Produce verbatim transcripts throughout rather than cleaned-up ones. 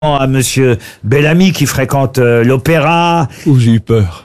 à Monsieur Bellamy qui fréquente euh, l'opéra. Ouh, j'ai eu peur.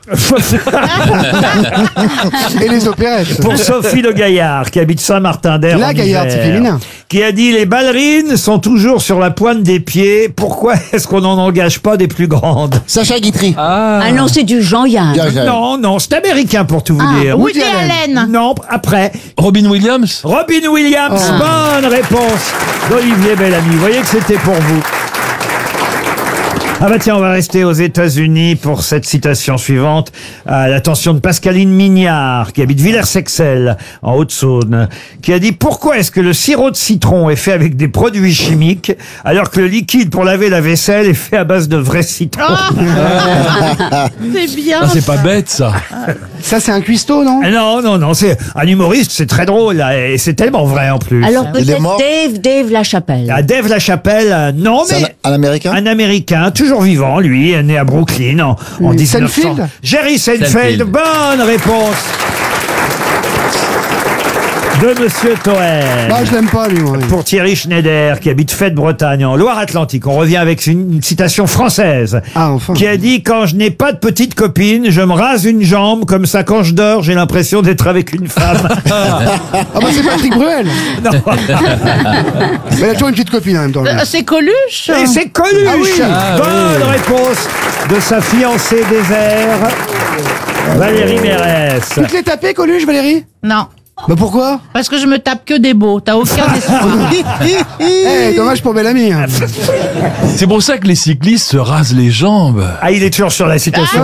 Et les opérettes. Pour Sophie Le Gaillard qui habite Saint-Martin-d'Air. La en Gaillarde, Isère, c'est féminin. Qui a dit: les ballerines sont toujours sur la pointe des pieds. Pourquoi est-ce qu'on n'en engage pas des plus grandes? Sacha Guitry. Ah, Ah non, c'est du Jean-Yann. Bien, bien. Non, non, c'est américain pour tout vous Ah, dire. Woody Woody Allen. Allen. Non, après. Robin Williams. Robin Williams, bonne réponse d'Olivier Bellamy. Vous voyez que c'était pour vous. Ah bah tiens, on va rester aux États-Unis pour cette citation suivante, à l'attention de Pascaline Mignard, qui habite Villers-Sexel, en Haute-Saône, qui a dit: pourquoi est-ce que le sirop de citron est fait avec des produits chimiques, alors que le liquide pour laver la vaisselle est fait à base de vrais citrons? C'est bien. Ah, c'est pas bête ça. Ça, c'est un cuistot, non? Ah non, non, non, c'est un humoriste, c'est très drôle, là, et c'est tellement vrai en plus. Alors Il est peut-être mort Dave, Dave Lachapelle. À Dave Lachapelle, euh, non, C'est mais... un, un américain. Un Américain, toujours vivant, lui, né à Brooklyn en, en Oui, dix-neuf cents. Seinfeld Jerry Seinfeld, Seinfeld. bonne réponse de Monsieur Toen. Bah, je l'aime pas, lui, moi. Pour Thierry Schneider, qui habite Fête-Bretagne, en Loire-Atlantique. On revient avec une, une citation française. Ah, enfin. Qui a dit: quand je n'ai pas de petite copine, je me rase une jambe, comme ça quand je dors, j'ai l'impression d'être avec une femme. Ah, bah, c'est Patrick Bruel. Non. Mais il a toujours une petite copine, en même temps. lui. Euh, C'est Coluche. Et c'est Coluche. Ah oui. Ah Bonne réponse de sa fiancée Désert, Valérie Mérès. Tu te l'es tapé, Coluche, Valérie? Non, Bah, pourquoi? parce que je me tape que des beaux. T'as aucun espoir. Eh, dommage pour Bellamy. hein. C'est pour ça que les cyclistes se rasent les jambes. Ah, il est toujours sur la citation.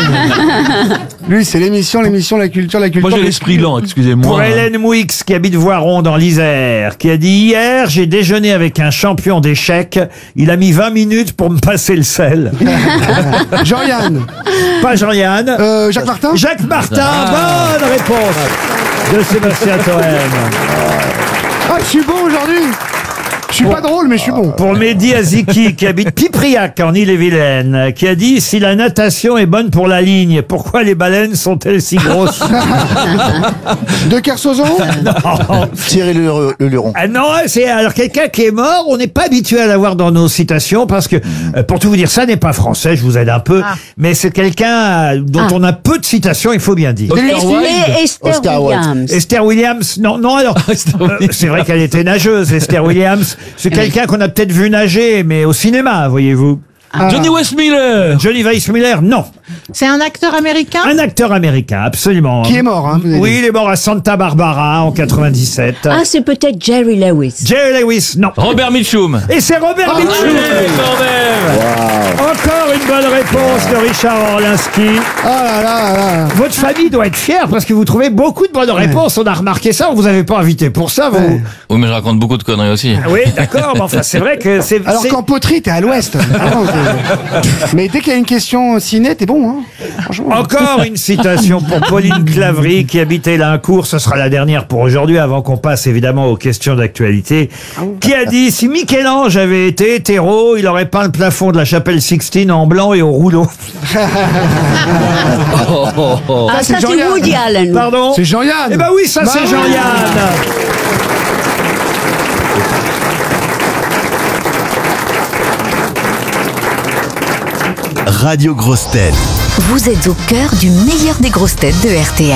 Lui, c'est l'émission, l'émission, la culture, la culture. Moi j'ai l'esprit lent, excusez-moi. Pour Hélène Mouix, qui habite Voiron dans l'Isère, qui a dit: hier, j'ai déjeuné avec un champion d'échecs. Il a mis vingt minutes pour me passer le sel. Jean-Yann. Pas Jean-Yann. Euh, Jacques Martin. Jacques Martin, bonne réponse de Sébastien Toen. Ah, je suis bon aujourd'hui. Je suis pas drôle, mais je suis bon. Pour Mehdi Aziki, qui habite Pipriac en Ille-et-Vilaine, qui a dit: si la natation est bonne pour la ligne, pourquoi les baleines sont-elles si grosses? De Kersozon. Thierry Le, le Luron. Ah non, c'est alors quelqu'un qui est mort, on n'est pas habitué à l'avoir dans nos citations parce que, euh, pour tout vous dire, ça n'est pas français, je vous aide un peu, Ah. mais c'est quelqu'un euh, dont Ah. on a peu de citations, il faut bien dire. Oscar Wilde. Et Esther Oscar Wilde. Williams. Esther Williams, non, non, alors, Esther euh, Williams. c'est vrai qu'elle était nageuse, Esther Williams, c'est quelqu'un qu'on a peut-être vu nager, mais au cinéma, voyez-vous. Johnny Westmiller. Johnny Weissmuller, non. C'est un acteur américain. Un acteur américain, absolument. Qui est mort, hein, vous avez Oui, dit. il est mort à Santa Barbara en quatre-vingt-dix-sept. Ah, c'est peut-être Jerry Lewis. Jerry Lewis, non. Robert Mitchum. Et c'est Robert Mitchum. quand même. Encore une bonne réponse de Richard Orlinski. Ah là là là. Votre famille doit être fière parce que vous trouvez beaucoup de bonnes réponses. On a remarqué ça. On vous avait pas invité pour ça, vous. Ouais. Oui, mais je raconte beaucoup de conneries aussi. Oui, d'accord. Mais enfin, c'est vrai que c'est. Alors c'est- qu'en poterie, t'es à l'ouest. Vraiment, t'es- Mais dès qu'il y a une question ciné, t'es bon, hein. Franchement. Encore une citation pour Pauline Claverie qui habite Élincourt. Ce sera la dernière pour aujourd'hui avant qu'on passe évidemment aux questions d'actualité. Qui a dit: si Michel-Ange avait été hétéro, il aurait peint le plafond de la chapelle Sixtine en blanc et au rouleau. Ah, c'est ça c'est Jean-Yann. Woody Allen. Pardon? C'est Jean-Yann. Eh ben oui, ça Bah c'est oui. Jean-Yann. Radio Grosse Tête. Vous êtes au cœur du meilleur des grosses têtes de R T L.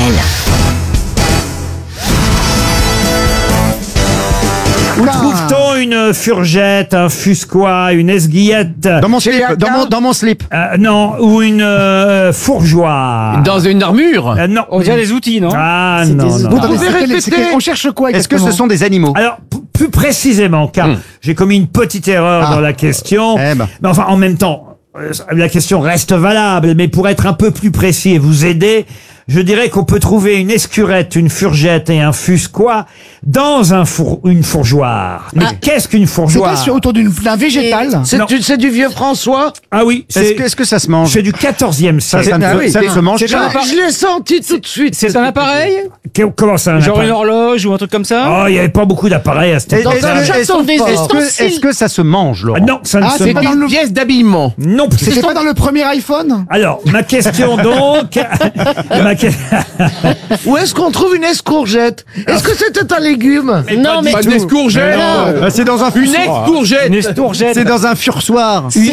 Où trouve-t-on une furgette, un fusquois, une esguillette? Dans mon slip. Dans mon, dans mon slip. Euh, non, ou une euh, fourgeoire. Dans une armure. Euh, non. On dirait des outils, non? Ah non, non. Vous pouvez répéter. On cherche quoi Est-ce que exactement? ce sont des animaux? Alors, p- plus précisément, car j'ai commis une petite erreur Ah. dans la question. Eh ben. Mais enfin, en même temps, euh, la question reste valable. Mais pour être un peu plus précis et vous aider, je dirais qu'on peut trouver une escurette, une furgette et un fusquois dans un four, une fourgeoire. Mais qu'est-ce qu'une C'est fourgeoire? pas sur autour d'une- d'un végétal. Non. C'est du, c'est du vieux François? Ah oui, Est-ce c'est que, est-ce que ça se mange? c'est du quatorzième siècle. Ça ne Ah se- oui. ça ne se mange C'est pas. un appareil. Je l'ai senti tout de suite. C'est un appareil? Que- Comment ça, un Genre appareil une horloge ou un truc comme ça? Oh, il n'y avait pas beaucoup d'appareils à cette Est-ce époque. Dans un est-ce- château, des est-ce que- ustensiles. est-ce que ça se mange, Laurent? Ah non, ça ne Ah, se c'est pas dans le- pièce d'habillement. Non, C'était pas dans le premier iPhone? alors, ma question donc... ma que- Où est-ce qu'on trouve une escourgette? Est-ce que c'était un légume? Non, mais Pas une escourgette. Ah, c'est dans un Une escourgette. Une escourgette. C'est dans un fursoir. Une,